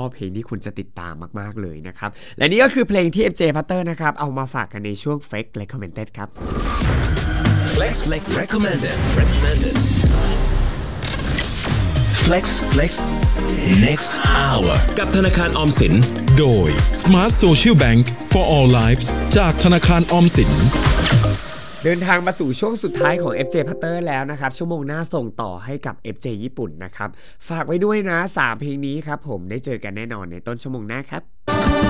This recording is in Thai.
เพลงที่คุณจะติดตามมากๆเลยนะครับและนี่ก็คือเพลงที่ FJ Potter นะครับเอามาฝากกันในช่วง Flex Recommended ครับ Flex Recommended Flex Next Hour กับธนาคารออมสินโดย Smart Social Bank for All Lives จากธนาคารออมสินเดินทางมาสู่ช่วงสุดท้ายของ FJ Potter แล้วนะครับชั่วโมงหน้าส่งต่อให้กับ FJ ญี่ปุ่นนะครับฝากไว้ด้วยนะ3เพลงนี้ครับผมได้เจอกันแน่นอนในต้นชั่วโมงหน้าครับ